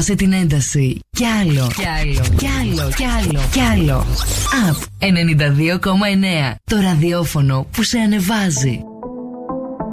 Ανεβάσε την ένταση. Κι άλλο. Κι άλλο. Κι άλλο. Κι άλλο. Κι άλλο. Up 92,9. Το ραδιόφωνο που σε ανεβάζει.